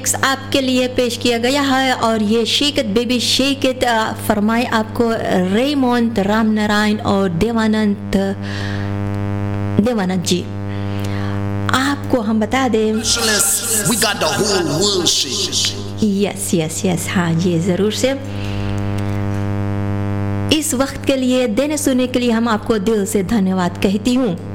आपके लिए पेश किया गया है और ये shake it baby shake it फरमाए आपको रेमोंड रामनारायण और देवानंद जी। आपको हम बता दें We got the whole world shaking. Yes हाँ जी ज़रूर से। इस वक्त के लिए देने सुनने के लिए हम आपको दिल से धन्यवाद कहती हूँ।